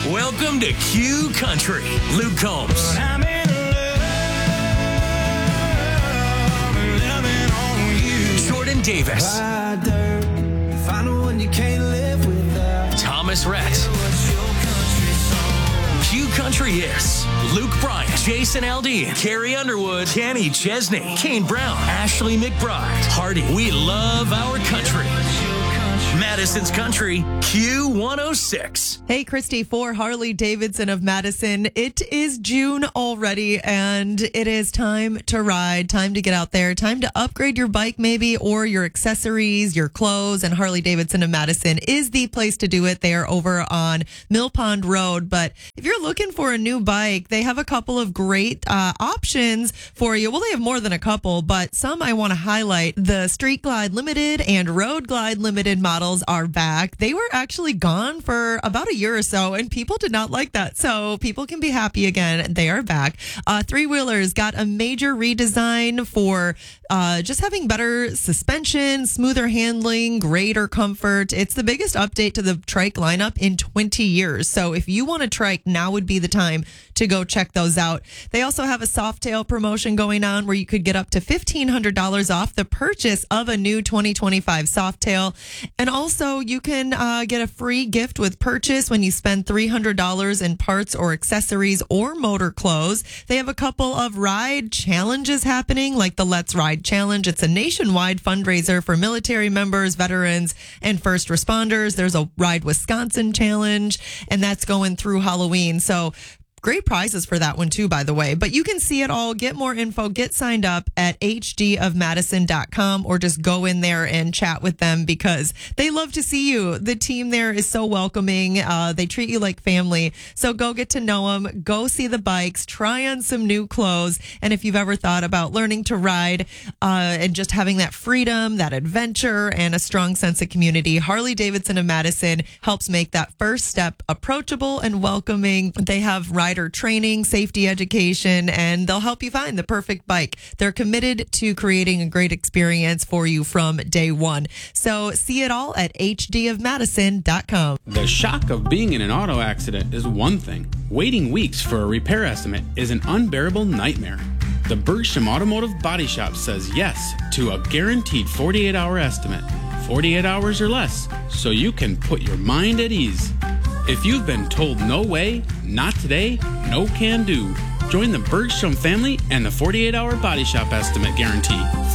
Welcome to Q Country. Luke Combs. I'm in love, loving on you. Jordan Davis. Find one you can't live without. Thomas Rhett. What's your country song? Q Country is Luke Bryan, Jason Aldean, Carrie Underwood, Kenny Chesney, Kane Brown, Ashley McBride, Hardy. We love our country. Madison's Country, Q106. Hey, Christy, for Harley Davidson of Madison. It is June already, and it is time to ride, time to get out there, time to upgrade your bike maybe, or your accessories, your clothes, and Harley Davidson of Madison is the place to do it. They are over on Mill Pond Road, but if you're looking for a new bike, they have a couple of great options for you. Well, they have more than a couple, but some I want to highlight. The Street Glide Limited and Road Glide Limited models are back. They were actually gone for about a year or so, and people did not like that. So people can be happy again. They are back. Three-wheelers got a major redesign for just having better suspension, smoother handling, greater comfort. It's the biggest update to the trike lineup in 20 years. So if you want a trike, now would be the time to go check those out. They also have a Softail promotion going on where you could get up to $1,500 off the purchase of a new 2025 Softail. And also you can get a free gift with purchase when you spend $300 in parts or accessories or motor clothes. They have a couple of ride challenges happening, like the Let's Ride Challenge. It's a nationwide fundraiser for military members, veterans, and first responders. There's a Ride Wisconsin Challenge, and that's going through Halloween. So great prizes for that one too, by the way. But you can see it all, get more info, get signed up at hdofmadison.com, or just go in there and chat with them because they love to see you. The team there is so welcoming. They treat you like family. So go get to know them, go see the bikes, try on some new clothes. And if you've ever thought about learning to ride and just having that freedom, that adventure, and a strong sense of community, Harley Davidson of Madison helps make that first step approachable and welcoming. They have rider training, safety education, and they'll help you find the perfect bike. They're committed to creating a great experience for you from day one. So see it all at hdofmadison.com. The shock of being in an auto accident is one thing. Waiting weeks for a repair estimate is an unbearable nightmare. The Bergstrom Automotive Body Shop says yes to a guaranteed 48-hour estimate, 48 hours or less, so you can put your mind at ease. If you've been told no way, not today, no can do, join the Bergstrom family and the 48-hour body shop estimate guarantee.